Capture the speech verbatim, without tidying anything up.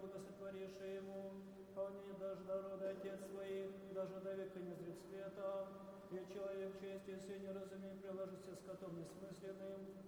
благосотворивший ему, а он не даже народа отец своих, даже до века не зрит света, и человек честью все неразумеем приложится скотом несмысленным,